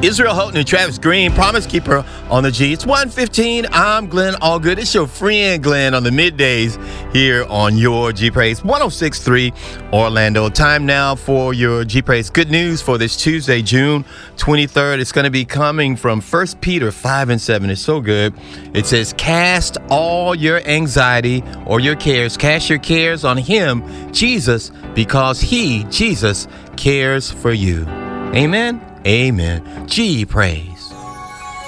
Israel Houghton and Travis Green, Promise Keeper on the G. It's 1:15. I'm Glenn Allgood. It's your friend Glenn on the middays here on your G Praise 106.3 Orlando. Time now for your G Praise. Good news for this Tuesday, June 23rd. It's going to be coming from 1 Peter 5:7. It's so good. It says, cast all your anxiety or your cares, cast your cares on him, Jesus, because he, Jesus, cares for you. Amen. Amen. G Praise.